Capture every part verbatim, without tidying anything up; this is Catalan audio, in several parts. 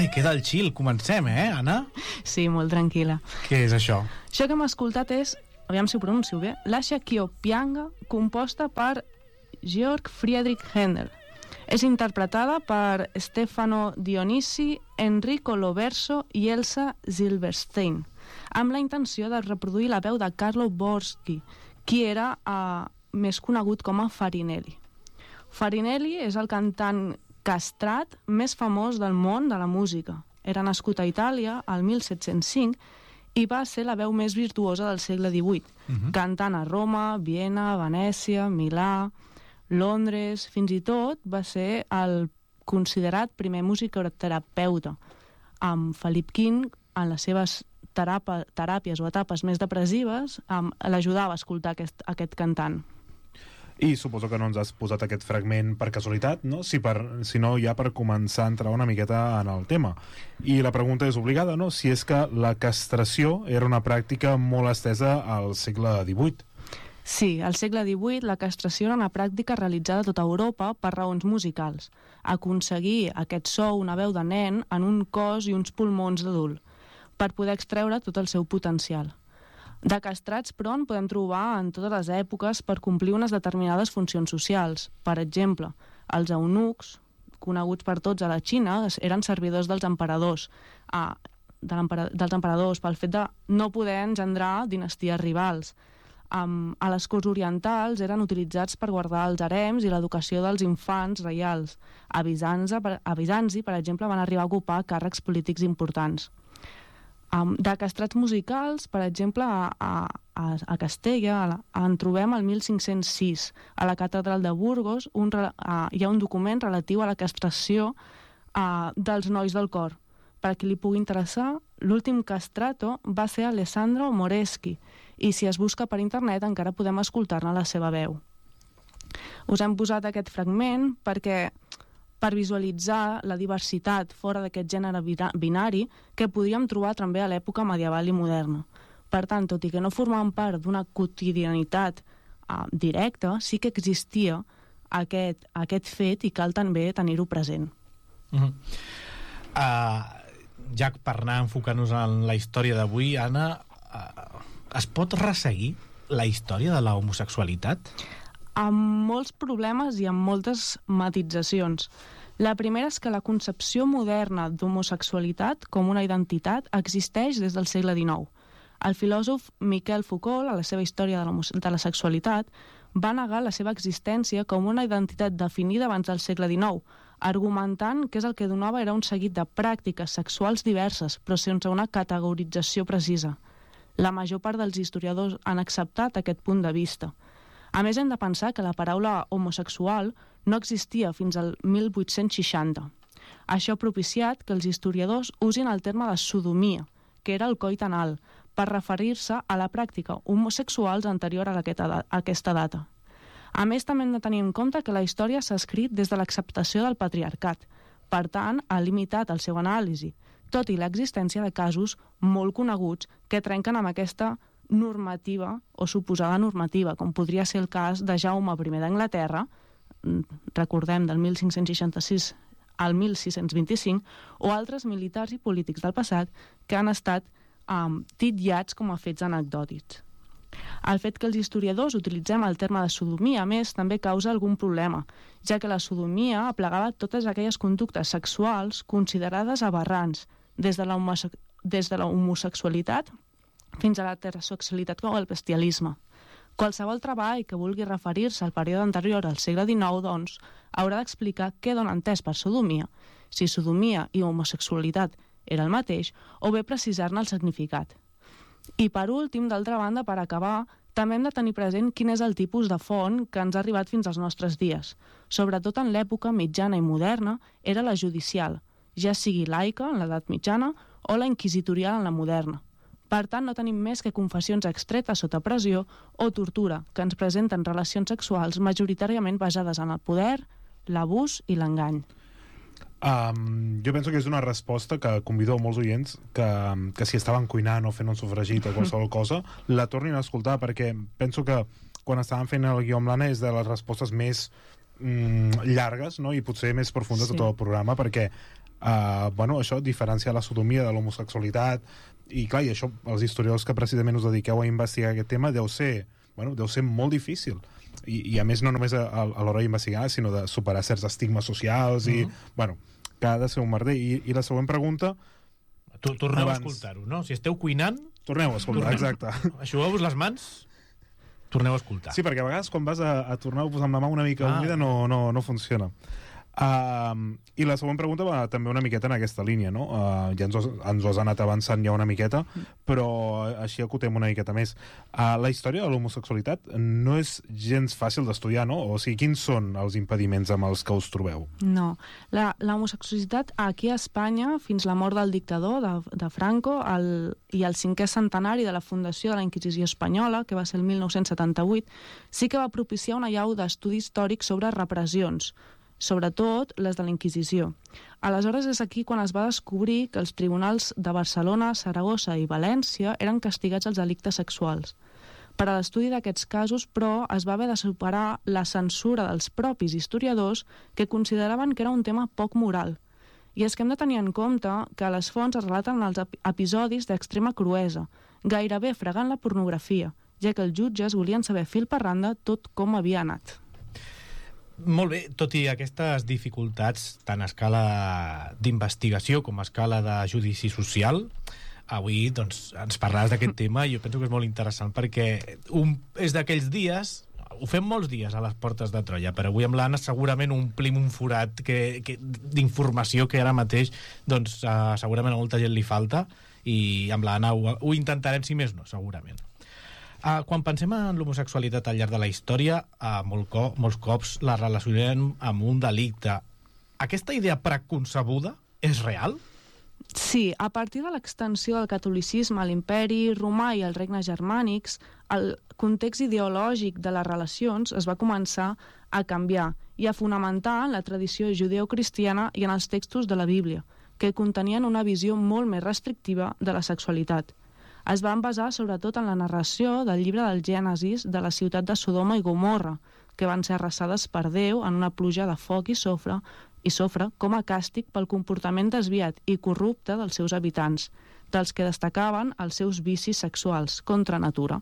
queda el chill. Comencem, eh, Anna? Sí, molt tranquil·la. Què és això? Això que hem escoltat és, aviam si ho pronuncio bé, l'Asha Kiopianga, composta per Georg Friedrich Händel. És interpretada per Stefano Dionisi, Enrico Loverso i Elsa Silverstein, amb la intenció de reproduir la veu de Carlo Borski, qui era eh, més conegut com a Farinelli. Farinelli és el cantant castrat més famós del món de la música. Era nascut a Itàlia el mil set-cents cinc i va ser la veu més virtuosa del segle divuit, uh-huh. cantant a Roma, Viena, Venècia, Milà, Londres. Fins i tot va ser el considerat primer musicoterapeuta, amb Felip quinze en les seves terapa, teràpies o etapes més depressives um, l'ajudava a escoltar aquest, aquest cantant. I suposo que no ens has posat aquest fragment per casualitat, no? Si, per, si no, ja per començar a entrar una miqueta en el tema. I la pregunta és obligada, no? Si és que la castració era una pràctica molt estesa al segle divuit. Sí, al segle divuit la castració era una pràctica realitzada a tota Europa per raons musicals. Aconseguir aquest so, una veu de nen, en un cos i uns pulmons d'adult, per poder extreure tot el seu potencial. De castrats, però, en podem trobar en totes les èpoques per complir unes determinades funcions socials. Per exemple, els eunucs, coneguts per tots a la Xina, eren servidors dels emperadors, a, de dels emperadors pel fet de no poder engendrar dinasties rivals. Um, a les corts orientals eren utilitzats per guardar els harems i l'educació dels infants reials. A Bizanci, per, a Bizanci, per exemple, van arribar a ocupar càrrecs polítics importants. Um, de castrats musicals, per exemple, a, a, a Castella a la, en trobem el mil cinc-cents sis. A la catedral de Burgos un, a, hi ha un document relatiu a la castració a, dels nois del cor. Per a qui li pugui interessar, l'últim castrato va ser Alessandro Moreschi, i si es busca per internet encara podem escoltar-ne la seva veu. Us hem posat aquest fragment perquè per visualitzar la diversitat fora d'aquest gènere binari que podríem trobar també a l'època medieval i moderna. Per tant, tot i que no formaven part d'una quotidianitat uh, directa, sí que existia aquest, aquest fet i cal també tenir-ho present. Uh-huh. Uh, ja per anar enfocant-nos en la història d'avui, Anna, uh, es pot resseguir la història de la homosexualitat? Amb molts problemes i amb moltes matitzacions. La primera és que la concepció moderna d'homosexualitat com una identitat existeix des del segle dinou. El filòsof Miquel Foucault, a la seva història de la, de la sexualitat, va negar la seva existència com una identitat definida abans del segle dinou, argumentant que és el que donava era un seguit de pràctiques sexuals diverses, però sense una categorització precisa. La major part dels historiadors han acceptat aquest punt de vista. A més, hem de pensar que la paraula homosexual no existia fins al mil vuit-cents seixanta. Això ha propiciat que els historiadors usin el terme de sodomia, que era el coit anal, per referir-se a la pràctica homosexuals anterior a aquesta data. A més, també hem de tenir en compte que la història s'ha escrit des de l'acceptació del patriarcat. Per tant, ha limitat el seu anàlisi, tot i l'existència de casos molt coneguts que trenquen amb aquesta normativa o suposada normativa, com podria ser el cas de Jaume primer d'Anglaterra, recordem del mil cinc-cents seixanta-sis al mil sis-cents vint-i-cinc, o altres militars i polítics del passat que han estat um, titllats com a fets anecdòtics. El fet que els historiadors utilitzem el terme de sodomia, a més, també causa algun problema, ja que la sodomia aplegava totes aquelles conductes sexuals considerades aberrants, des de la, homose- des de la homosexualitat fins a l'heterosexualitat o el bestialisme. Qualsevol treball que vulgui referir-se al període anterior al segle dinou, doncs, haurà d'explicar què dona entès per sodomia, si sodomia i homosexualitat era el mateix, o bé precisar-ne el significat. I per últim, d'altra banda, per acabar, també hem de tenir present quin és el tipus de font que ens ha arribat fins als nostres dies. Sobretot en l'època mitjana i moderna, era la judicial, ja sigui laica en l'edat mitjana o la inquisitorial en la moderna. Per tant, no tenim més que confessions extretes sota pressió o tortura, que ens presenten relacions sexuals majoritàriament basades en el poder, l'abús i l'engany. Um, jo penso que és una resposta que convido a molts oients que, que si estaven cuinant o fent un sofregit o qualsevol cosa, la tornin a escoltar, perquè penso que quan estàvem fent el guió amb l'Anna és de les respostes més mm, llargues, no? I potser més profundes sí. de tot el programa, perquè uh, bueno, això, diferenciar la sodomia de l'homosexualitat, i clar, i això, els historiadors que precisament us dediqueu a investigar aquest tema, deu ser, bueno, deu ser molt difícil. I, i a més no només a, a, a l'hora d'investigar, sinó de superar certs estigmes socials i, uh-huh. bueno, que ha de ser un merder. I, i la següent pregunta... Torneu abans... a escoltar-ho, no? Si esteu cuinant... Torneu a escoltar, torneu. Exacte. Aixugueu-vos les mans, torneu a escoltar. Sí, perquè a vegades quan vas a, a tornar a posar amb la mà una mica ah. humida no, no, no funciona. Uh, I la següent pregunta va també una miqueta en aquesta línia, no? Uh, ja ens, ens ho has anat avançant ja una miqueta, però així acotem una miqueta més. Uh, la història de l'homosexualitat no és gens fàcil d'estudiar, no? O sigui, quins són els impediments amb els que us trobeu? No. La, l'homosexualitat aquí a Espanya, fins la mort del dictador, de, de Franco, el, i el cinquè centenari de la fundació de la Inquisició espanyola, que va ser el mil nou-cents setanta-vuit, sí que va propiciar una llau d'estudi històric sobre repressions, sobretot les de la Inquisició. Aleshores és aquí quan es va descobrir que els tribunals de Barcelona, Saragossa i València eren castigats els delictes sexuals. Per a l'estudi d'aquests casos, però, es va haver de superar la censura dels propis historiadors que consideraven que era un tema poc moral. I és que hem de tenir en compte que les fonts es relaten els episodis d'extrema cruesa, gairebé fregant la pornografia, ja que els jutges volien saber fil per randa tot com havia anat. Molt bé, tot i aquestes dificultats tant a escala d'investigació com a escala de judici social, avui doncs, ens parlaràs d'aquest tema i jo penso que és molt interessant perquè un, és d'aquells dies, ho fem molts dies a les portes de Troia, però avui amb l'Anna segurament omplim un forat que, que, d'informació que ara mateix doncs, uh, segurament a molta gent li falta i amb l'Anna ho, ho intentarem, si més no, segurament. Uh, quan pensem en l'homosexualitat al llarg de la història, uh, molt co- molts cops la relacionem amb un delicte. Aquesta idea preconcebuda és real? Sí, a partir de l'extensió del catolicisme a l'imperi romà i als regnes germànics, el context ideològic de les relacions es va començar a canviar i a fonamentar en la tradició judeocristiana i en els textos de la Bíblia, que contenien una visió molt més restrictiva de la sexualitat. Es van basar sobretot en la narració del llibre del Gènesis de la ciutat de Sodoma i Gomorra, que van ser arrasades per Déu en una pluja de foc i sofre, i sofre com a càstig pel comportament desviat i corrupte dels seus habitants, dels que destacaven els seus vicis sexuals contra natura,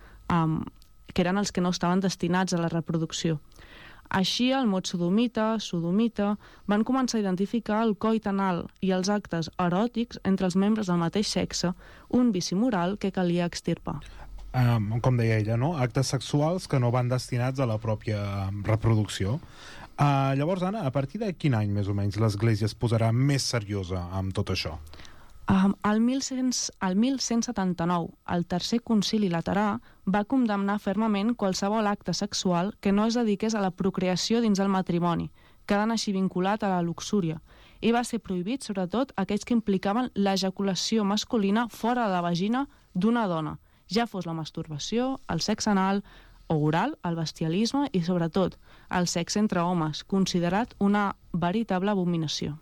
um, que eren els que no estaven destinats a la reproducció. Així, el mot sodomita, sodomita, van començar a identificar el coit anal i els actes eròtics entre els membres del mateix sexe, un vici moral que calia extirpar. Um, com deia ella, no? Actes sexuals que no van destinats a la pròpia reproducció. Uh, llavors, Anna, a partir de quin any, més o menys, l'Església es posarà més seriosa amb tot això? Um, el, mil cent, el mil cent setanta-nou, el Tercer Concili Laterà va condemnar fermament qualsevol acte sexual que no es dediqués a la procreació dins el matrimoni, quedant així vinculat a la luxúria, i va ser prohibit, sobretot, aquells que implicaven l'ejaculació masculina fora de la vagina d'una dona, ja fos la masturbació, el sexe anal o oral, el bestialisme i, sobretot, el sexe entre homes, considerat una veritable abominació.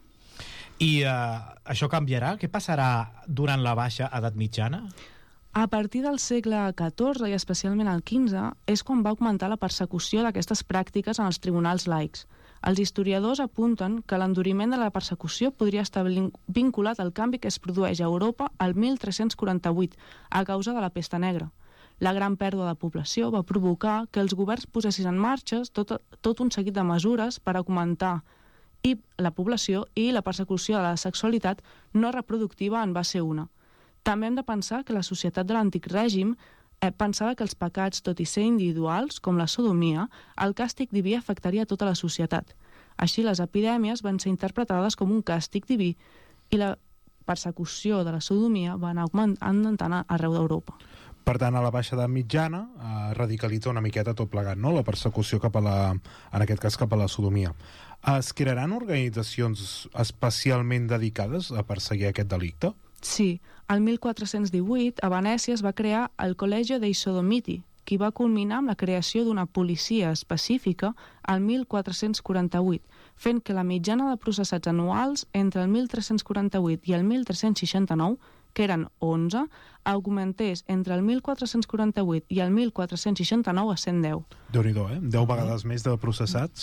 I uh, això canviarà? Què passarà durant la baixa edat mitjana? A partir del segle catorze i especialment el quinze és quan va augmentar la persecució d'aquestes pràctiques en els tribunals laics. Els historiadors apunten que l'enduriment de la persecució podria estar vinculat al canvi que es produeix a Europa al mil tres-cents quaranta-vuit a causa de la pesta negra. La gran pèrdua de població va provocar que els governs posessin en marxa tot, tot un seguit de mesures per augmentar i la població i la persecució de la sexualitat no reproductiva en va ser una. També hem de pensar que la societat de l'antic règim eh, pensava que els pecats, tot i ser individuals, com la sodomia, el càstig diví afectaria tota la societat. Així, les epidèmies van ser interpretades com un càstig diví i la persecució de la sodomia va anar augmentant arreu d'Europa. Per tant, a la baixa edat mitjana eh, radicalitza una miqueta tot plegat, no? La persecució cap a la, en aquest cas cap a la sodomia. Es crearan organitzacions especialment dedicades a perseguir aquest delicte? Sí. El mil quatre-cents divuit, a Venècia es va crear el Collegio dei Sodomiti, que va culminar amb la creació d'una policia específica al mil quatre-cents quaranta-vuit, fent que la mitjana de processats anuals entre el mil tres-cents quaranta-vuit i el mil tres-cents seixanta-nou, que eren onze, augmentés entre el mil quatre-cents quaranta-vuit i el mil quatre-cents seixanta-nou a cent deu. Déu-n'hi-do, eh? deu vegades més de processats.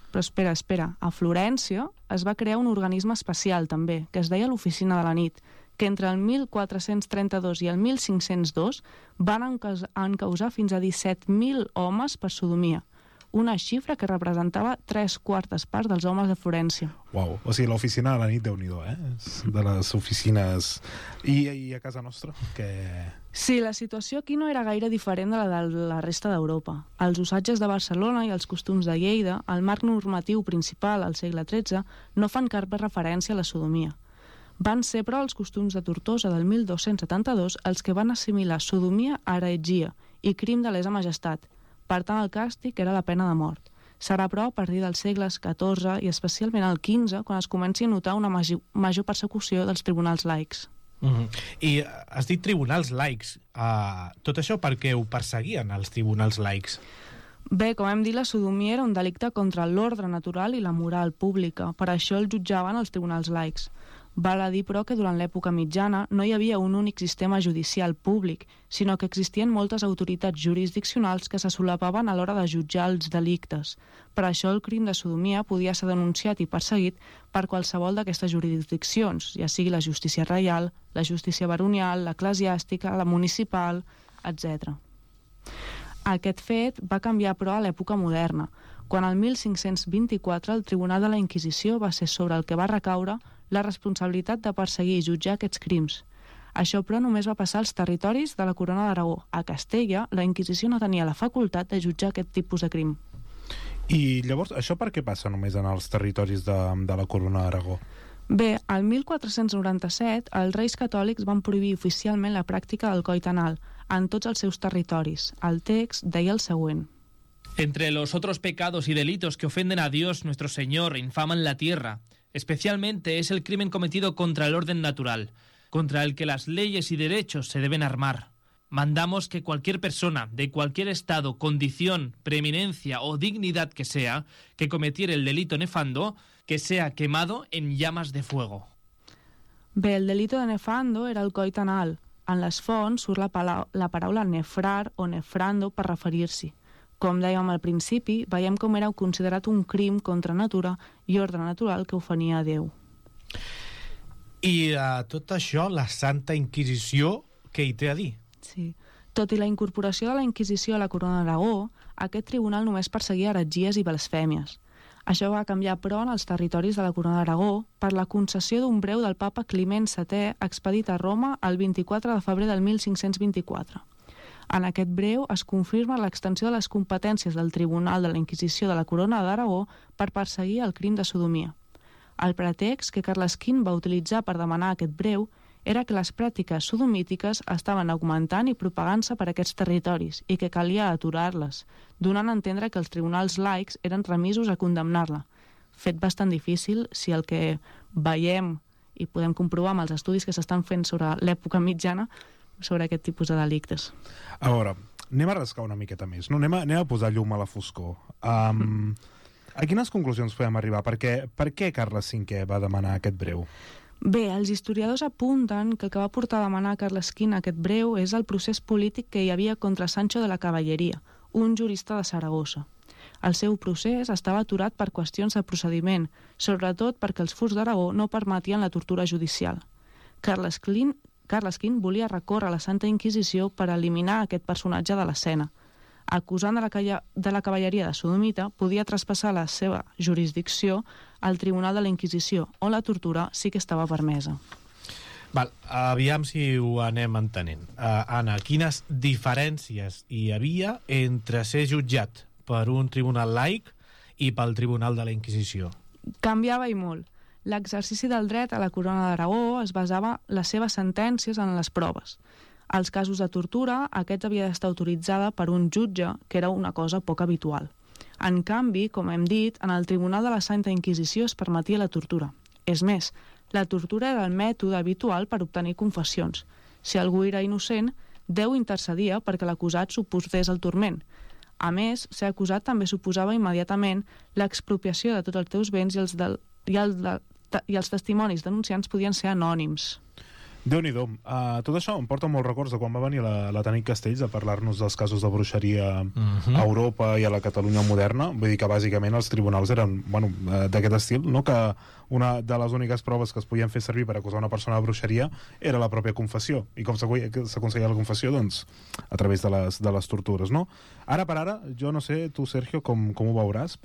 Però espera, espera. A Florència es va crear un organisme especial, també, que es deia l'Oficina de la Nit, que entre el mil quatre-cents trenta-dos i el mil cinc-cents dos van encausar fins a disset mil homes per sodomia, una xifra que representava tres quartes parts dels homes de Florència. Uau, o sigui, l'oficina de la nit, Déu-n'hi-do, eh? És de les oficines... I, I a casa nostra? Que... Sí, la situació aquí no era gaire diferent de la de la resta d'Europa. Els usatges de Barcelona i els costums de Lleida, el marc normatiu principal al segle tretze, no fan cap referència a la sodomia. Van ser, però, els costums de Tortosa del mil dos-cents setanta-dos els que van assimilar sodomia a heretgia i crim de lesa majestat. Per tant, el càstig era la pena de mort. Serà, però, a partir dels segles catorze i especialment el quinze quan es comenci a notar una major, major persecució dels tribunals laics. Mm-hmm. I has dit tribunals laics. Uh, tot això per què ho perseguien els tribunals laics? Bé, com hem dit, la sodomia era un delicte contra l'ordre natural i la moral pública. Per això el jutjaven els tribunals laics. Val a dir, però, que durant l'època mitjana no hi havia un únic sistema judicial públic, sinó que existien moltes autoritats jurisdiccionals que se solapaven a l'hora de jutjar els delictes. Per això el crim de sodomia podia ser denunciat i perseguit per qualsevol d'aquestes jurisdiccions, ja sigui la justícia reial, la justícia baronial, l'eclesiàstica, la municipal, etcètera. Aquest fet va canviar, però, a l'època moderna, quan el mil cinc-cents vint-i-quatre el Tribunal de la Inquisició va ser sobre el que va recaure la responsabilitat de perseguir i jutjar aquests crims. Això, però, només va passar als territoris de la Corona d'Aragó. A Castella, la Inquisició no tenia la facultat de jutjar aquest tipus de crim. I llavors, això per què passa només en els territoris de, de la Corona d'Aragó? Bé, al mil quatre-cents noranta-set, els reis catòlics van prohibir oficialment la pràctica del coit anal en tots els seus territoris. El text deia el següent. Entre los otros pecados y delitos que ofenden a Dios nuestro Señor e infaman la tierra, especialmente es el crimen cometido contra el orden natural, contra el que las leyes y derechos se deben armar. Mandamos que cualquier persona, de cualquier estado, condición, preeminencia o dignidad que sea, que cometiere el delito nefando, que sea quemado en llamas de fuego. Bé, el delito de nefando era el coit anal. En les fonts surt la, pala la paraula nefrar o nefrando per referir-s'hi. Com dèiem al principi, veiem com era considerat un crim contra natura i ordre natural que ofenia a Déu. I a tot això, la Santa Inquisició, què hi té a dir? Sí. Tot i la incorporació de la Inquisició a la Corona d'Aragó, aquest tribunal només perseguia heretgies i blasfèmies. Això va canviar, però, en els territoris de la Corona d'Aragó per la concessió d'un breu del papa Climent setè expedit a Roma el vint-i-quatre de febrer del mil cinc-cents vint-i-quatre. En aquest breu es confirma l'extensió de les competències del Tribunal de la Inquisició de la Corona d'Aragó per perseguir el crim de sodomia. El pretext que Carles quint va utilitzar per demanar aquest breu era que les pràctiques sodomítiques estaven augmentant i propagant-se per aquests territoris i que calia aturar-les, donant a entendre que els tribunals laics eren remisos a condemnar-la. Fet bastant difícil si el que veiem i podem comprovar amb els estudis que s'estan fent sobre l'època mitjana sobre aquest tipus de delictes. A veure, anem a rascar una miqueta més, no? Anem a, anem a posar llum a la foscor. Um, a quines conclusions podem arribar? Per què, per què Carles cinquè va demanar aquest breu? Bé, els historiadors apunten que el que va portar a demanar a Carles quint aquest breu és el procés polític que hi havia contra Sancho de la Cavalleria, un jurista de Saragossa. El seu procés estava aturat per qüestions de procediment, sobretot perquè els furs d'Aragó no permetien la tortura judicial. Carles quint Carles quint volia recórrer a la Santa Inquisició per eliminar aquest personatge de l'escena. Acusant de la, de la cavalleria de sodomita, podia traspassar la seva jurisdicció al Tribunal de la Inquisició, on la tortura sí que estava permesa. Val, aviam si ho anem entenent. Uh, Anna, quines diferències hi havia entre ser jutjat per un tribunal laic i pel Tribunal de la Inquisició? Canviava i molt. L'exercici del dret a la Corona d'Aragó es basava les seves sentències en les proves. Als casos de tortura, aquests havia d'estar autoritzada per un jutge, que era una cosa poc habitual. En canvi, com hem dit, en el Tribunal de la Santa Inquisició es permetia la tortura. És més, la tortura era el mètode habitual per obtenir confessions. Si algú era innocent, Déu intercedia perquè l'acusat suposés el turment. A més, ser acusat també suposava immediatament l'expropiació de tots els teus béns i els, del, i el de, i els testimonis denunciants podien ser anònims. Déu-n'hi-do. Uh, tot això em porta molts records de quan va venir la, la Tanit Castells a parlar-nos dels casos de bruixeria Mhm. a Europa i a la Catalunya moderna. Vull dir que bàsicament els tribunals eren, bueno, eh, d'aquest estil, no? Que una de les úniques proves que es podien fer servir per acusar una persona de bruixeria era la pròpia confessió. I com s'aconseguia la confessió? Doncs a través de les, de les tortures, no? Ara per ara, jo no sé, tu, Sergio, com, com ho veuràs,